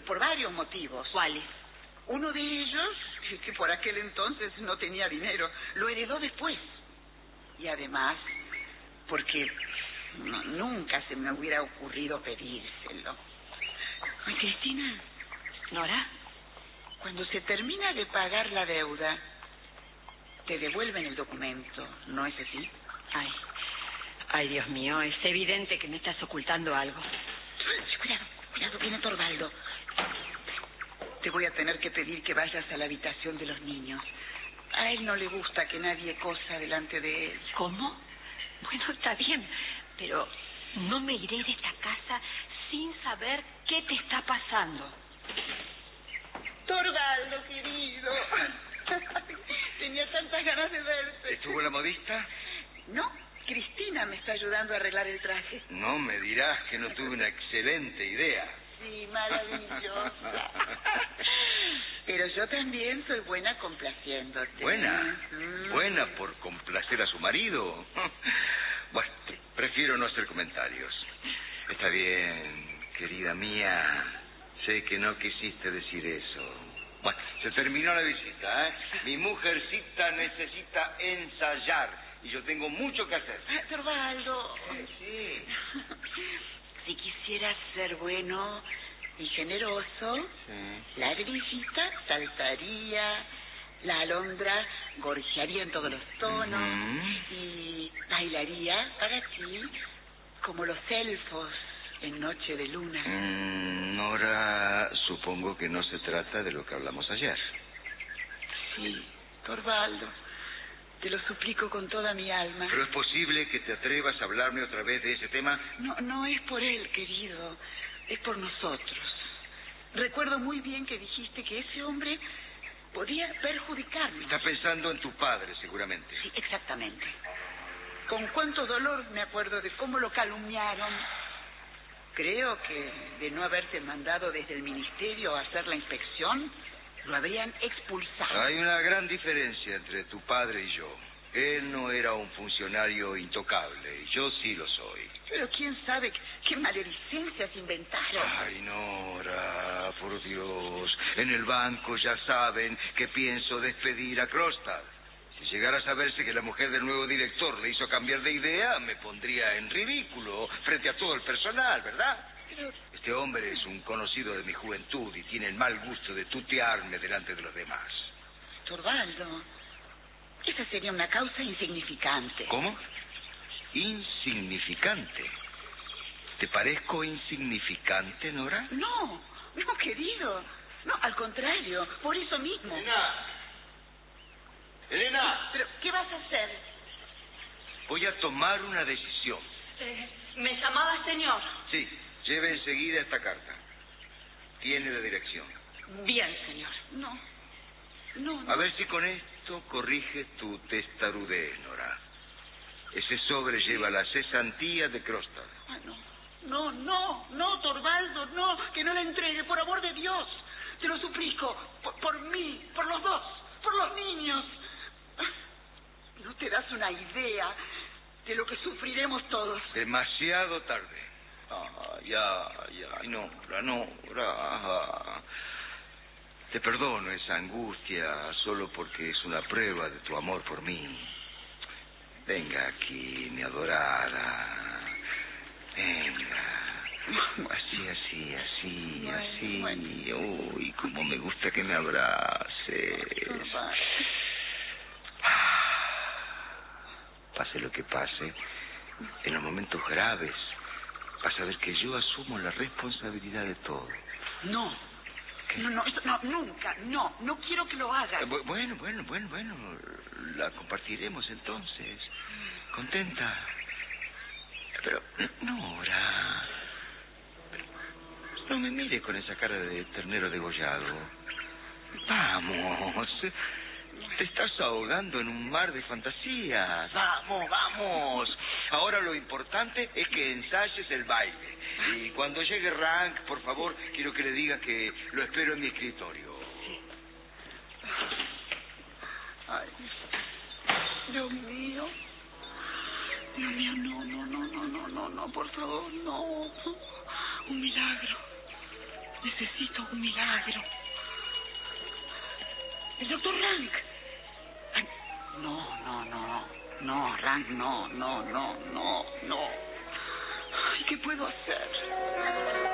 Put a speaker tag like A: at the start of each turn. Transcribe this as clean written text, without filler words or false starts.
A: por varios motivos.
B: ¿Cuáles?
A: Uno de ellos, que por aquel entonces no tenía dinero, lo heredó después. Y además, porque nunca se me hubiera ocurrido pedírselo. Ay, Cristina.
B: ¿Nora?
A: Cuando se termina de pagar la deuda, te devuelven el documento, ¿no es así?
B: Ay, Dios mío, es evidente que me estás ocultando algo.
A: Cuidado, viene Torvaldo. Te voy a tener que pedir que vayas a la habitación de los niños. A él no le gusta que nadie cosa delante de él.
B: ¿Cómo? Bueno, está bien, pero no me iré de esta casa sin saber qué te está pasando.
A: Torvaldo, querido. Tenía tantas ganas de verte.
C: ¿Estuvo la modista?
A: No, Cristina me está ayudando a arreglar el traje.
C: No me dirás que no tuve una excelente idea.
A: Sí, maravillosa. Pero yo también soy buena complaciéndote.
C: ¿Buena? ¿Buena por complacer a su marido? Bueno, prefiero no hacer comentarios. Está bien, querida mía. Sé que no quisiste decir eso. Bueno, se terminó la visita, ¿eh? Mi mujercita necesita ensayar y yo tengo mucho que hacer.
A: Torvaldo.
C: Sí.
A: Si quisieras ser bueno y generoso,
C: Sí.
A: la grillita saltaría, la alondra gorjearía en todos los tonos y bailaría para ti como los elfos en Noche de Luna.
C: Nora, supongo que no se trata de lo que hablamos ayer.
A: Sí, Torvaldo, te lo suplico con toda mi alma.
C: ¿Pero es posible que te atrevas a hablarme otra vez de ese tema?
A: No es por él, querido, es por nosotros. Recuerdo muy bien que dijiste que ese hombre podía perjudicarnos.
C: Estás pensando en tu padre, seguramente.
A: Sí, exactamente. Con cuánto dolor me acuerdo de cómo lo calumniaron. Creo que de no haberte mandado desde el ministerio a hacer la inspección, lo habrían expulsado.
C: Hay una gran diferencia entre tu padre y yo. Él no era un funcionario intocable, y yo sí lo soy.
A: Pero quién sabe qué maledicencias inventaron.
C: Ay, Nora, por Dios. En el banco ya saben que pienso despedir a Krostad. Si llegara a saberse que la mujer del nuevo director le hizo cambiar de idea, me pondría en ridículo frente a todo el personal, ¿verdad?
A: Pero
C: Este hombre es un conocido de mi juventud y tiene el mal gusto de tutearme delante de los demás.
A: Torvaldo, esa sería una causa insignificante.
C: ¿Cómo? ¿Insignificante? ¿Te parezco insignificante, Nora?
A: No, querido. No, al contrario, por eso mismo.
C: ¡Elena!
A: ¿Pero qué vas a hacer?
C: Voy a tomar una decisión.
B: ¿Me llamaba señor?
C: Sí, lleve enseguida esta carta. Tiene la dirección.
B: Bien, señor.
A: No.
C: A ver si con esto corrige tu testarudez, Nora. Ese sobre lleva la cesantía de Krostad.
A: Ah, no, Torvaldo, no, que no la entregue, por amor de Dios. Te lo suplico, por mí, por los dos, por los niños. No te das una idea de lo que sufriremos todos.
C: Demasiado tarde. Ay, Nora. Te perdono esa angustia solo porque es una prueba de tu amor por mí. Venga aquí, mi adorada. Venga. Así.
A: Bueno.
C: Uy, cómo me gusta que me abraces. Pase lo que pase, en los momentos graves, vas a ver que yo asumo la responsabilidad de todo.
A: No.
C: ¿Qué?
A: No, nunca, no quiero que lo hagas.
C: Bueno, la compartiremos entonces. ¿Contenta? Pero, Nora, no me mire con esa cara de ternero degollado. Vamos, te estás ahogando en un mar de fantasías. Vamos. Ahora lo importante es que ensayes el baile. Y cuando llegue Rank, por favor, quiero que le diga que lo espero en mi escritorio.
A: Sí. Ay, Dios mío, no, por favor, no. Un milagro. Necesito un El doctor Rank. Ay, no, Rank, no. Ay, ¿qué puedo hacer?